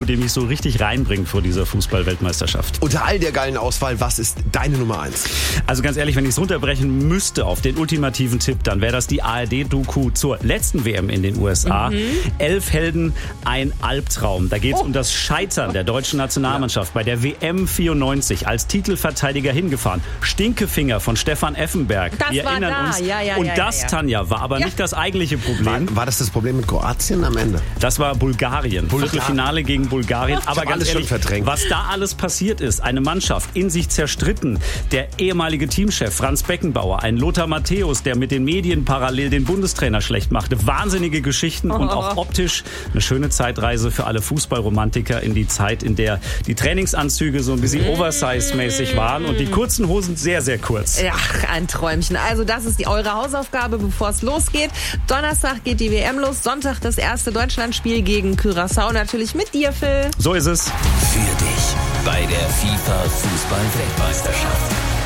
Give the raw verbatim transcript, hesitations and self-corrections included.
der mich so richtig reinbringt vor dieser Fußball-Weltmeisterschaft. Unter all der geilen Auswahl, was ist deine Nummer eins? Also ganz ehrlich, wenn ich es runterbrechen müsste auf den ultimativen Tipp, dann wäre das die A R D-Doku zur letzten W M in den U S A. Mhm. Elf Helden, ein Albtraum. Da geht es oh. um das Scheitern der deutschen Nationalmannschaft bei der W M vierundneunzig. Als Titelverteidiger hingefahren. Stinkefinger von Stefan Effenberg. Das Wir war erinnern da. uns. Ja, ja, Und ja, das, ja, ja. Tanja, war aber ja. nicht das eigentliche Problem. War, war das das Problem mit Kroatien am Ende? Das war Bulgarien. Bulgarien. Viertelfinale gegen Bulgarien. Ich Aber hab ganz alles ehrlich, schon verdrängt. was da alles passiert ist, eine Mannschaft in sich zerstritten. Der ehemalige Teamchef Franz Beckenbauer, ein Lothar Matthäus, der mit den Medien parallel den Bundestrainer schlecht machte. Wahnsinnige Geschichten und auch optisch eine schöne Zeitreise für alle Fußballromantiker in die Zeit, in der die Trainingsanzüge so ein bisschen Oversize-mäßig waren und die kurzen Hosen sehr, sehr kurz. Ja, ein Träumchen. Also das ist die eure Hausaufgabe, bevor es losgeht. Donnerstag geht die W M los, Sonntag das erste Deutschlandspiel gegen Curaçao. Natürlich mit dir, Phil. So ist es. Für dich bei der FIFA-Fußball-Weltmeisterschaft.